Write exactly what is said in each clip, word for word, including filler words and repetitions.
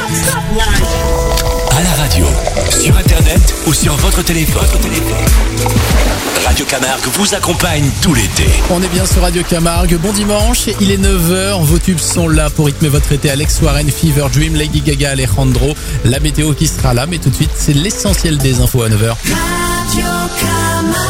À la radio, sur internet ou sur votre téléphone. Radio Camargue vous accompagne tout l'été. On est bien sur Radio Camargue, bon dimanche, il est neuf heures, vos tubes sont là pour rythmer votre été. Alex Warren, Fever Dream, Lady Gaga, Alejandro, la météo qui sera là, mais tout de suite c'est l'essentiel des infos à neuf heures. Radio Camargue.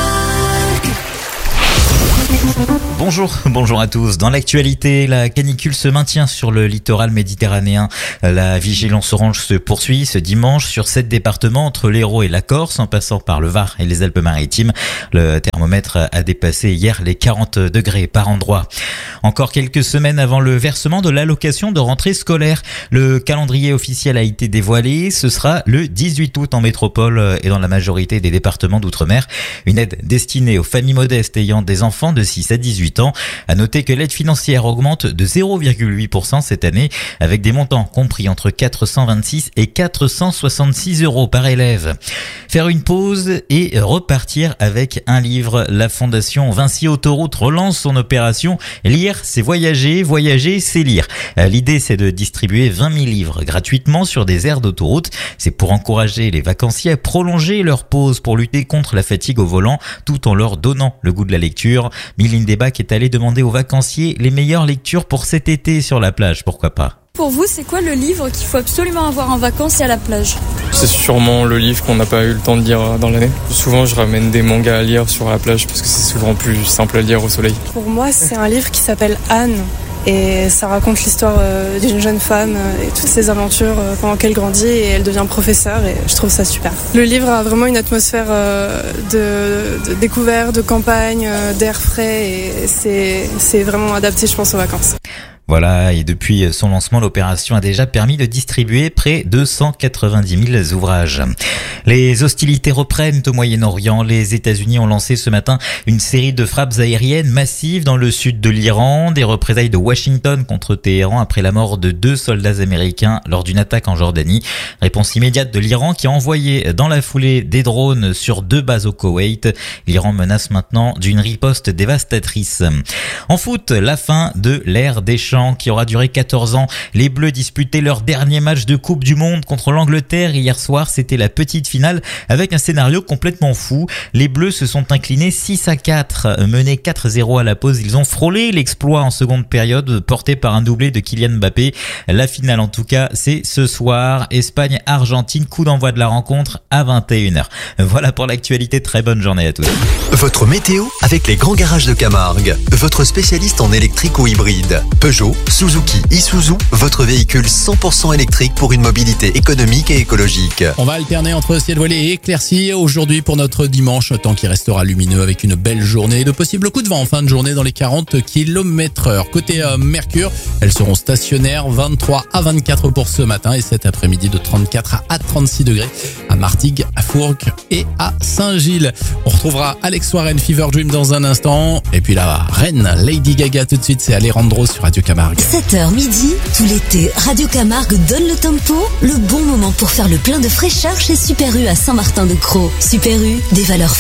Bonjour, bonjour à tous. Dans l'actualité, la canicule se maintient sur le littoral méditerranéen. La vigilance orange se poursuit ce dimanche sur sept départements entre l'Hérault et la Corse, en passant par le Var et les Alpes-Maritimes. Le thermomètre a dépassé hier les quarante degrés par endroit. Encore quelques semaines avant le versement de l'allocation de rentrée scolaire. Le calendrier officiel a été dévoilé. Ce sera le dix-huit août en métropole et dans la majorité des départements d'outre-mer. Une aide destinée aux familles modestes ayant des enfants de six à dix-huit ans. À noter que l'aide financière augmente de zéro virgule huit pour cent cette année, avec des montants compris entre quatre cent vingt-six et quatre cent soixante-six euros par élève. Faire une pause et repartir avec un livre. La fondation Vinci Autoroute relance son opération Lire, c'est voyager, voyager, c'est lire. L'idée, c'est de distribuer vingt mille livres gratuitement sur des aires d'autoroute. C'est pour encourager les vacanciers à prolonger leur pause pour lutter contre la fatigue au volant, tout en leur donnant le goût de la lecture. Mylène Desbacs est allée demander aux vacanciers les meilleures lectures pour cet été sur la plage, pourquoi pas. Pour vous, c'est quoi le livre qu'il faut absolument avoir en vacances et à la plage ? C'est sûrement le livre qu'on n'a pas eu le temps de lire dans l'année. Souvent, je ramène des mangas à lire sur la plage parce que c'est souvent plus simple à lire au soleil. Pour moi, c'est un livre qui s'appelle Anne. Et ça raconte l'histoire euh, d'une jeune femme euh, et toutes ses aventures euh, pendant qu'elle grandit et elle devient professeure et je trouve ça super. Le livre a vraiment une atmosphère euh, de, de découverte, de campagne, euh, d'air frais et c'est, c'est vraiment adapté, je pense, aux vacances. Voilà, et depuis son lancement, l'opération a déjà permis de distribuer près de cent quatre-vingt-dix mille ouvrages. Les hostilités reprennent au Moyen-Orient. Les États-Unis ont lancé ce matin une série de frappes aériennes massives dans le sud de l'Iran, des représailles de Washington contre Téhéran après la mort de deux soldats américains lors d'une attaque en Jordanie. Réponse immédiate de l'Iran qui a envoyé dans la foulée des drones sur deux bases au Koweït. L'Iran menace maintenant d'une riposte dévastatrice. En foot, la fin de l'ère Deschamps qui aura duré quatorze ans. Les Bleus disputaient leur dernier match de Coupe du Monde contre l'Angleterre hier soir. C'était la petite finale avec un scénario complètement fou. Les Bleus se sont inclinés six à quatre, menés quatre zéro à la pause. Ils ont frôlé l'exploit en seconde période, porté par un doublé de Kylian Mbappé. La finale, en tout cas, c'est ce soir. Espagne-Argentine, coup d'envoi de la rencontre à vingt et une heures. Voilà pour l'actualité. Très bonne journée à tous. Votre météo avec les grands garages de Camargue. Votre spécialiste en électrique ou hybride. Peugeot, Suzuki, Isuzu, votre véhicule cent pour cent électrique pour une mobilité économique et écologique. On va alterner entre ciel voilé et éclairci aujourd'hui pour notre dimanche, temps qui restera lumineux avec une belle journée. De possibles coups de vent en fin de journée dans les quarante kilomètres heure. Côté euh, Mercure, elles seront stationnaires vingt-trois à vingt-quatre pour ce matin et cet après-midi de trente-quatre à trente-six degrés à Martigues, à Fourques et à Saint-Gilles. On retrouvera Alex Warren, Fever Dream dans un instant. Et puis la reine Lady Gaga tout de suite, c'est Alejandro sur Radio Camargue. sept heures midi, tout l'été, Radio Camargue donne le tempo, le bon moment pour faire le plein de fraîcheur chez Super U à Saint-Martin-de-Crau. Super U, des valeurs